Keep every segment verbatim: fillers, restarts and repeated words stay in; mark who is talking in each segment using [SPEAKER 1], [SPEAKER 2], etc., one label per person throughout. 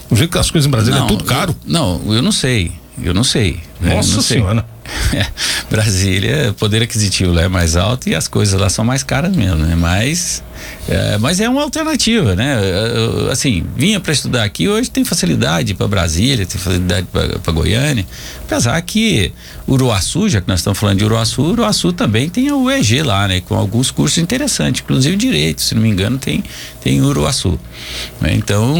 [SPEAKER 1] O jeito que as coisas em Brasília
[SPEAKER 2] não,
[SPEAKER 1] é tudo caro.
[SPEAKER 2] Eu, não, eu não sei. Eu não sei.
[SPEAKER 1] Nossa
[SPEAKER 2] não sei.
[SPEAKER 1] Senhora.
[SPEAKER 2] É, Brasília, poder aquisitivo lá é mais alto e as coisas lá são mais caras mesmo, né? Mas é, mas é uma alternativa, né? Eu, assim, vinha para estudar aqui, hoje tem facilidade para Brasília, tem facilidade para Goiânia, apesar que Uruaçu, já que nós estamos falando de Uruaçu, Uruaçu também tem a U E G lá, né? Com alguns cursos interessantes, inclusive direito, se não me engano, tem tem Uruaçu. Então,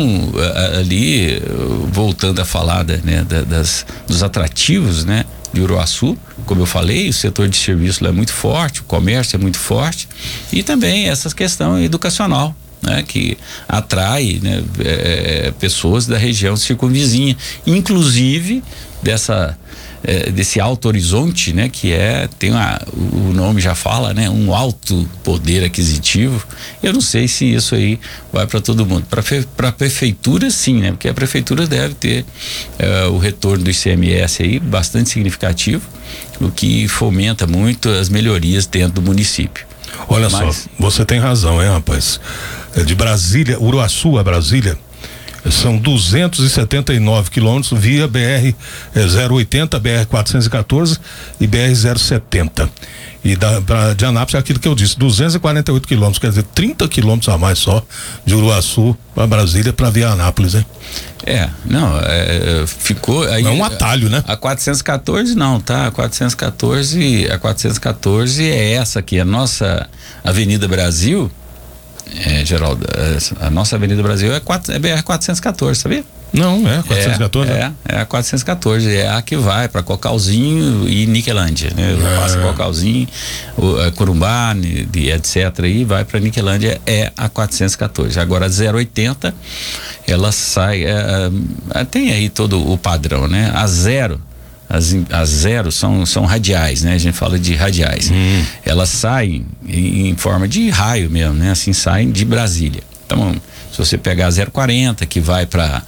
[SPEAKER 2] ali, voltando a falar, né, das, dos atrativos, né? De Uruaçu, como eu falei, o setor de serviço lá é muito forte, o comércio é muito forte e também essa questão educacional, né, que atrai, né, é, pessoas da região circunvizinha, inclusive dessa é, desse Alto Horizonte, né, que é tem uma, o nome já fala, né, um alto poder aquisitivo. Eu não sei se isso aí vai para todo mundo. Para a prefeitura, sim, né, porque a prefeitura deve ter é, o retorno do I C M S aí bastante significativo, o que fomenta muito as melhorias dentro do município.
[SPEAKER 1] Olha
[SPEAKER 2] Mas,
[SPEAKER 1] só, você tem razão, hein, rapaz? É de Brasília, Uruaçu a Brasília, são duzentos e setenta e nove quilômetros via B R zero oitenta, B R quatrocentos e quatorze e B R zero setenta. E da, pra, de Anápolis é aquilo que eu disse, duzentos e quarenta e oito quilômetros, quer dizer, trinta quilômetros a mais só de Uruaçu para Brasília para via Anápolis, hein?
[SPEAKER 2] É, não, é, ficou aí.
[SPEAKER 1] É um atalho, né?
[SPEAKER 2] A quatrocentos e quatorze não, tá? A quatrocentos e quatorze, a quatrocentos e quatorze é essa aqui, a nossa Avenida Brasil. É, Geraldo, a nossa Avenida Brasil é, quatro, é B R quatrocentos e quatorze, sabia?
[SPEAKER 1] Não, é quatrocentos e quatorze?
[SPEAKER 2] É, é, é a quatrocentos e quatorze, é a que vai para Cocalzinho e Niquelândia, né? É. Passa Cocalzinho, o, a Corumbá, de, etc, e vai para Niquelândia, é a quatrocentos e quatorze. Agora a zero oitenta, ela sai, é, é, tem aí todo o padrão, né? A zero, As, as zeros são, são radiais, né? A gente fala de radiais. Hum. Elas saem em, em forma de raio mesmo, né? Assim, saem de Brasília. Então, se você pegar a zero quarenta, que vai para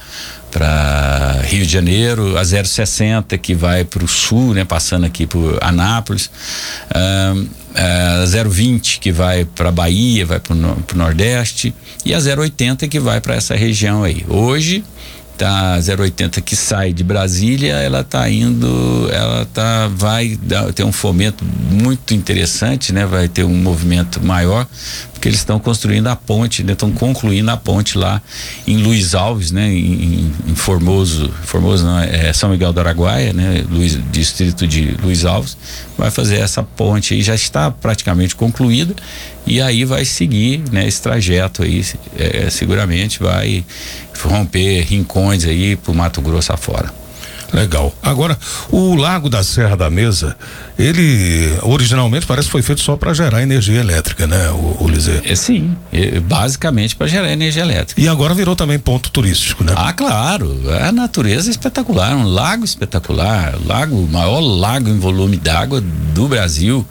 [SPEAKER 2] para Rio de Janeiro, a zero sessenta, que vai para o sul, né? Passando aqui por Anápolis, uh, a zero vinte, que vai para Bahia, vai para o Nordeste, e a zero oitenta, que vai para essa região aí. Hoje, tá, a zero oitenta que sai de Brasília, ela tá indo, ela tá, vai dar, ter um fomento muito interessante, né? Vai ter um movimento maior, porque eles estão construindo a ponte, né? Estão concluindo a ponte lá em Luiz Alves, né? Em, em Formoso, Formoso não, é São Miguel do Araguaia, né? Luiz, distrito de Luiz Alves, vai fazer essa ponte aí, já está praticamente concluída, e aí vai seguir, né? Esse trajeto aí, é, seguramente vai romper rincões aí pro Mato Grosso afora.
[SPEAKER 1] Legal. Agora, o Lago da Serra da Mesa, ele originalmente parece que foi feito só para gerar energia elétrica, né, o, o Lizê?
[SPEAKER 2] É, sim, é, basicamente para gerar energia elétrica.
[SPEAKER 1] E agora virou também ponto turístico, né?
[SPEAKER 2] Ah, claro, a natureza é espetacular, um lago espetacular, lago, o maior lago em volume d'água do Brasil.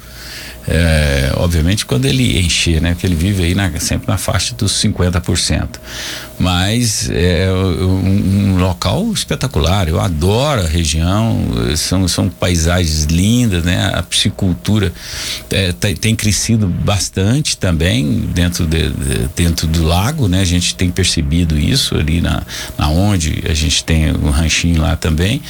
[SPEAKER 2] É, obviamente quando ele encher, né? Porque ele vive aí na, sempre na faixa dos cinquenta por cento, mas é um, um local espetacular. Eu adoro a região, são, são paisagens lindas, né? A piscicultura é, tem, tem crescido bastante também dentro, de, de, dentro do lago, né? A gente tem percebido isso ali na, na onde a gente tem um ranchinho lá também.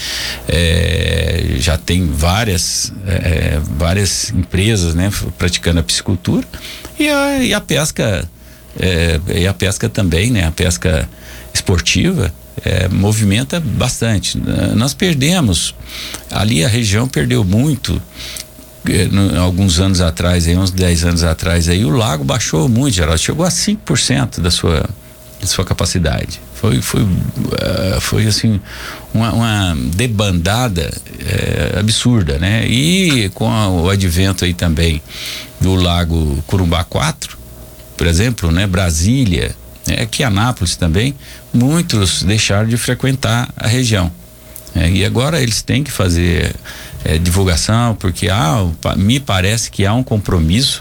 [SPEAKER 2] É, já tem várias é, várias empresas, né? Praticando a piscicultura e a, e a pesca é, e a pesca também, né? A pesca esportiva é, movimenta bastante. Nós perdemos ali, a região perdeu muito é, no, alguns anos atrás, aí, uns dez anos atrás, aí o lago baixou muito, Geraldo, chegou a cinco por cento da sua da sua capacidade. Foi, foi, uh, foi assim, uma, uma debandada uh, absurda, né? E com a, o advento aí também do Lago Corumbá quatro, por exemplo, né? Brasília, né? Aqui Anápolis também, muitos deixaram de frequentar a região. É, e agora eles têm que fazer é, divulgação, porque há, me parece que há um compromisso